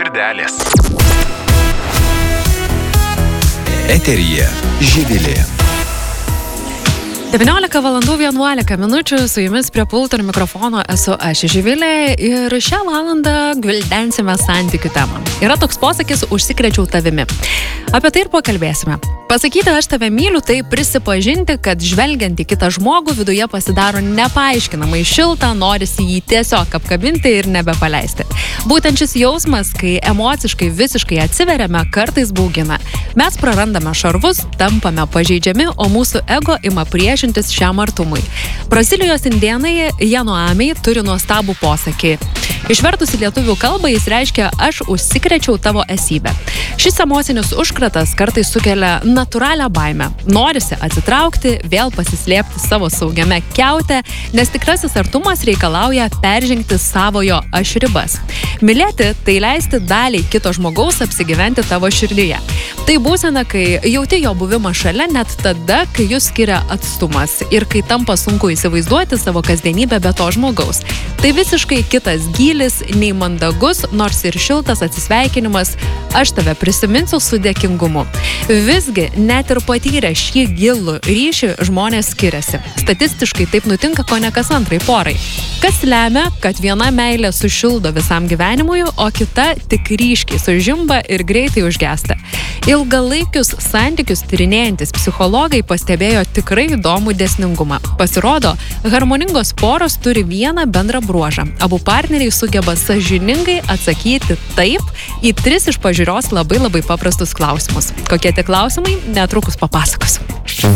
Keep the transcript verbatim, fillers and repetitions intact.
širdelės. Eteryje Živilė. devyniolika valandų vienuolika minučių, su jumis prie pulto ir mikrofono esu aš, Živilė, ir šią valandą gvildensime santykių temą. Yra toks posakis, užsikrėčiau tavimi. Apie tai ir pakalbėsime. Pasakyti, aš tave myliu, tai prisipažinti, kad žvelgiant į kitą žmogų viduje pasidaro nepaaiškinamai šilta, norisi jį tiesiog apkabinti ir nebepaleisti. Būtent šis jausmas, kai emociškai visiškai atsiveriame, kartais baugina. Mes prarandame šarvus, tampame pažeidžiami, o mūsų ego ima priešintis šiam artumui. Brazilijos indėnai Janoamiai turi nuostabų posakį. Išvertus į lietuvių kalbą jis reiškia aš užsikrėčiau tavo esybę. Šis emocinis užkratas kartais sukelia natūralią baimę. Norisi atsitraukti, vėl pasislėpti savo saugiame kiaute, nes tikrasis artumas reikalauja peržengti savojo aš ribas. Mylėti tai leisti daliai kito žmogaus apsigyventi tavo širdyje. Tai būsena, kai jauti jo buvimą šalia net tada, kai jūs skiria atstumas ir kai tampa sunku įsivaizduoti savo kasdienybę be to žmogaus. Tai visiškai kitas gylis, nei mandagus, nors ir šiltas atsisveikinimas, aš tave prisiminsiu su dėkingumu. Visgi, net ir patyrę šį gilų ryšį, žmonės skiriasi. Statistiškai taip nutinka kone kas antrai porai. Kas lemia, kad viena meilė sušildo visam gyvenimui, o kita tik ryškiai sužimba ir greitai užgesta. Ilgalaikius santykius tyrinėjantis psichologai pastebėjo tikrai įdomų dėsningumą. Pasirodo, harmoningos poros turi vieną bendrą bruožą. Abu partneriai sugeba sąžiningai atsakyti taip į tris iš pažiūros labai labai paprastus klausimus. Kokie tie klausimai? Netrukus papasakosiu.